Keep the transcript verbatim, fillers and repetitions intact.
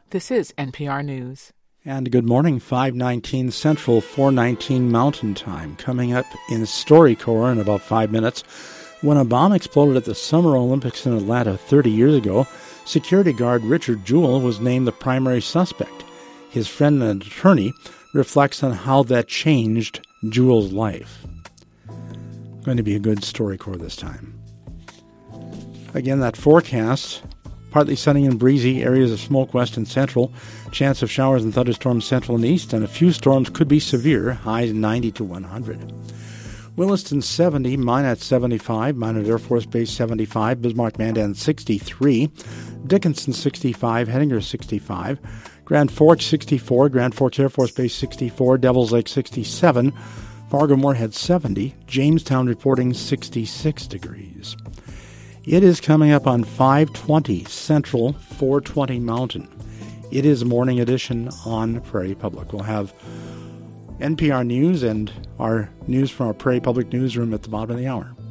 This is N P R News. And good morning, five nineteen Central, four nineteen Mountain Time. Coming up in StoryCorps in about five minutes. When a bomb exploded at the Summer Olympics in Atlanta thirty years ago, security guard Richard Jewell was named the primary suspect. His friend and attorney reflects on how that changed Jewell's life. Going to be a good StoryCorps this time. Again, that forecast, partly sunny and breezy, areas of smoke west and central, chance of showers and thunderstorms central and east, and a few storms could be severe, highs ninety to one hundred. Williston seventy, Minot seventy-five, Minot Air Force Base seventy-five, Bismarck Mandan sixty-three, Dickinson sixty-five, Hettinger sixty-five, Grand Forks sixty-four, Grand Forks Air Force Base sixty-four, Devils Lake sixty-seven, Fargo Moorhead seventy, Jamestown reporting sixty-six degrees. It is coming up on five twenty Central, four twenty Mountain. It is Morning Edition on Prairie Public. We'll have N P R News and our news from our Prairie Public newsroom at the bottom of the hour.